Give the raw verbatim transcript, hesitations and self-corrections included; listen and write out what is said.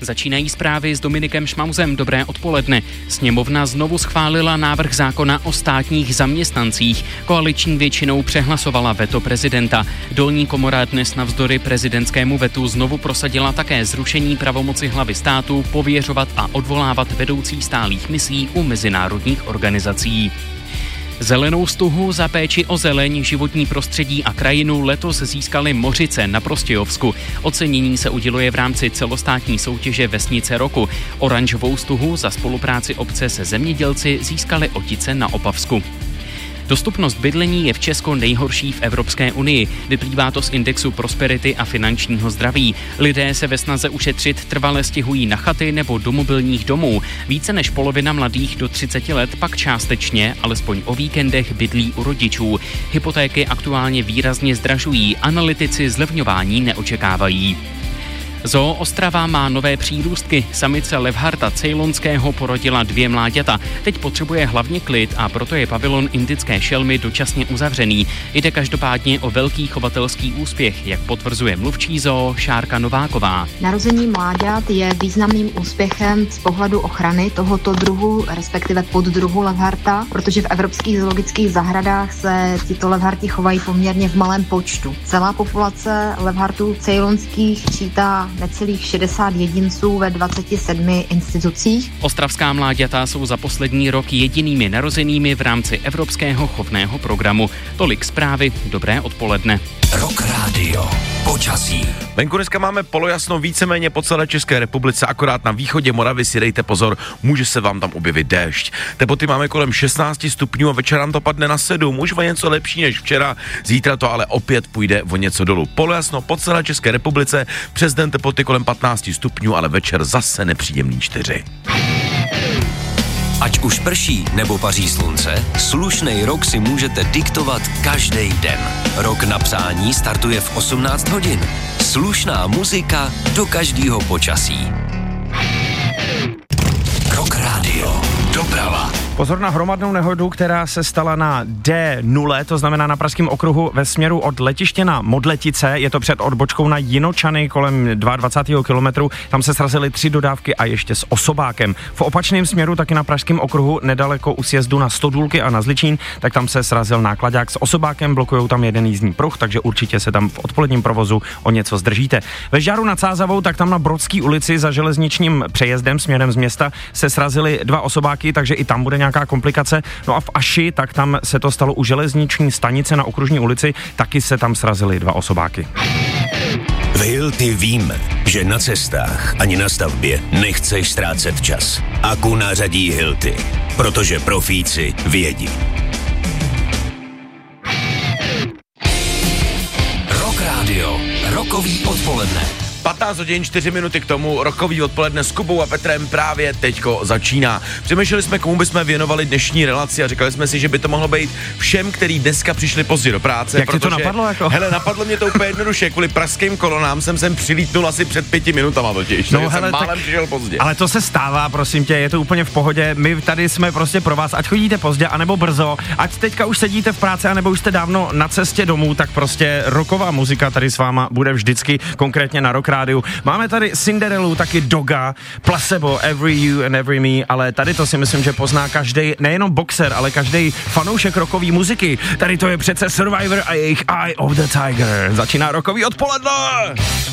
Začínají zprávy s Dominikem Šmauzem. Dobré odpoledne. Sněmovna znovu schválila návrh zákona o státních zaměstnancích. Koaliční většinou přehlasovala veto prezidenta. Dolní komora dnes navzdory prezidentskému vetu znovu prosadila také zrušení pravomoci hlavy státu pověřovat a odvolávat vedoucí stálých misí u mezinárodních organizací. Zelenou stuhu za péči o zeleň, životní prostředí a krajinu letos získali Mořice na Prostějovsku. Ocenění se uděluje v rámci celostátní soutěže Vesnice roku. Oranžovou stuhu za spolupráci obce se zemědělci získali Otice na Opavsku. Dostupnost bydlení je v Česku nejhorší v Evropské unii. Vyplývá to z indexu prosperity a finančního zdraví. Lidé se ve snaze ušetřit trvale stěhují na chaty nebo do mobilních domů. Více než polovina mladých do třiceti let pak částečně, alespoň o víkendech, bydlí u rodičů. Hypotéky aktuálně výrazně zdražují, analytici zlevňování neočekávají. Zoo Ostrava má nové přírůstky. Samice levharta ceylonského porodila dvě mláďata. Teď potřebuje hlavně klid a proto je pavilon indické šelmy dočasně uzavřený. Jde každopádně o velký chovatelský úspěch, jak potvrzuje mluvčí zoo Šárka Nováková. Narození mláďat je významným úspěchem z pohledu ochrany tohoto druhu, respektive poddruhu levharta, protože v evropských zoologických zahradách se tyto levharti chovají poměrně v malém počtu. Celá populace levhartů ceylonských čítá necelých šedesát jedinců ve dvaceti sedmi institucích. Ostravská mláďata jsou za poslední rok jedinými narozenými v rámci Evropského chovného programu. Tolik zprávy, dobré odpoledne. Rock Radio. Počasí. Venku dneska máme polojasno víceméně po celé České republice, akorát na východě Moravy si dejte pozor, může se vám tam objevit déšť. Teploty máme kolem šestnáct stupňů a večer nám to padne na sedm, už o něco lepší než včera, zítra to ale opět půjde o něco dolů. Polojasno po celé České republice, přes den teploty kolem patnáct stupňů, ale večer zase nepříjemný čtyři. Ať už prší nebo paří slunce, slušnej rok si můžete diktovat každý den. Rok na přání startuje v osmnáct hodin. Slušná muzika do každého počasí. Rock Radio. Doprava. Pozor na hromadnou nehodu, která se stala na D nula, to znamená na pražském okruhu ve směru od letiště na Modletice. Je to před odbočkou na Jinočany kolem dvacátého druhého kilometru. Tam se srazily tři dodávky a ještě s osobákem. V opačném směru taky na pražském okruhu nedaleko u sjezdu na Stodůlky a na Zličín, tak tam se srazil nákladák s osobákem, blokujou tam jeden jízdní pruh, takže určitě se tam v odpoledním provozu o něco zdržíte. Ve Žďáru nad Sázavou, tak tam na Brodské ulici za železničním přejezdem směrem z města se srazily dva osobáky, takže i tam bude nějaká komplikace. No a v Aši, tak tam se to stalo u železniční stanice na Okružní ulici, taky se tam srazily dva osobáky. V Hilti víme, že na cestách ani na stavbě nechceš ztrácet čas. Aku nařadí Hilti, protože profíci vědí. Rock Radio, rokový odpoledne. patnáct hodin čtyři minuty k tomu, rokový odpoledne s Kubou a Petrem právě teďko začíná. Přemýšleli jsme, komu bychom věnovali dnešní relaci a říkali jsme si, že by to mohlo být všem, kteří dneska přišli pozdě do práce. Jak protože, ti to napadlo jako? Hele, napadlo mě to úplně jednoduše, kvůli pražským kolonám jsem sem přilítnul asi před pěti minutama totiž, no, hele, jsem málem tak, přišel pozdě. Ale to se stává, prosím tě, je to úplně v pohodě, my tady jsme prostě pro vás, ať chodíte pozdě, anebo brzo, ať teďka už sedíte v práci, anebo už jste dávno na cestě domů, tak prostě rocková muzika tady s váma bude vždycky, konkrétně na Rock rádiu. Máme tady Cinderellu, taky Doga, Placebo, Every You and Every Me, ale tady to si myslím, že pozná každý, nejenom boxer, ale každý fanoušek rockové muziky. Tady to je přece Survivor a jejich Eye of the Tiger. Začíná rockový odpoledne!